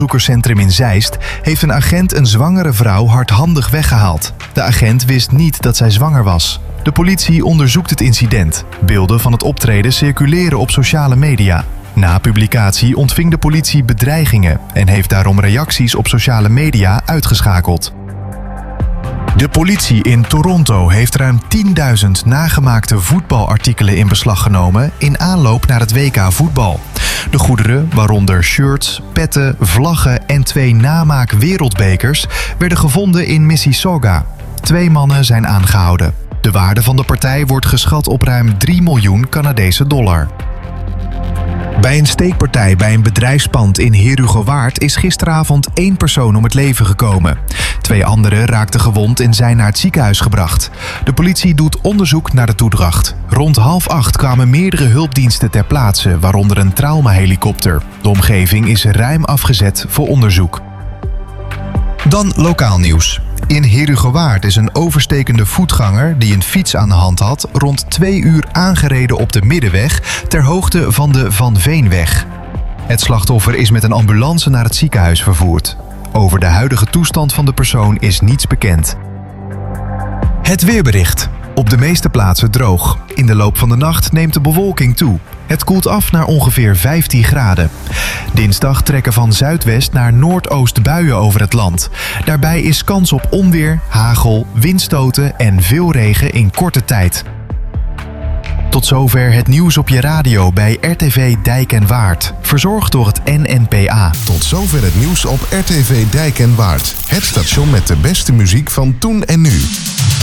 Onderzoekerscentrum in Zeist heeft een agent een zwangere vrouw hardhandig weggehaald. De agent wist niet dat zij zwanger was. De politie onderzoekt het incident. Beelden van het optreden circuleren op sociale media. Na publicatie ontving de politie bedreigingen en heeft daarom reacties op sociale media uitgeschakeld. De politie in Toronto heeft ruim 10.000 nagemaakte voetbalartikelen in beslag genomen in aanloop naar het WK voetbal. De goederen, waaronder shirts, petten, vlaggen en 2 namaak wereldbekers, werden gevonden in Mississauga. 2 mannen zijn aangehouden. De waarde van de partij wordt geschat op ruim 3 miljoen Canadese dollar. Bij een steekpartij bij een bedrijfspand in Herugewaard is gisteravond 1 persoon om het leven gekomen. 2 anderen raakten gewond en zijn naar het ziekenhuis gebracht. De politie doet onderzoek naar de toedracht. Rond 7:30 kwamen meerdere hulpdiensten ter plaatse, waaronder een traumahelikopter. De omgeving is ruim afgezet voor onderzoek. Dan lokaal nieuws. In Herugewaard is een overstekende voetganger die een fiets aan de hand had rond 2 uur aangereden op de middenweg ter hoogte van de Van Veenweg. Het slachtoffer is met een ambulance naar het ziekenhuis vervoerd. Over de huidige toestand van de persoon is niets bekend. Het weerbericht. Op de meeste plaatsen droog. In de loop van de nacht neemt de bewolking toe. Het koelt af naar ongeveer 15 graden. Dinsdag trekken van zuidwest naar noordoost buien over het land. Daarbij is kans op onweer, hagel, windstoten en veel regen in korte tijd. Tot zover het nieuws op je radio bij RTV Dijk en Waard. Verzorgd door het NNPA. Tot zover het nieuws op RTV Dijk en Waard. Het station met de beste muziek van toen en nu.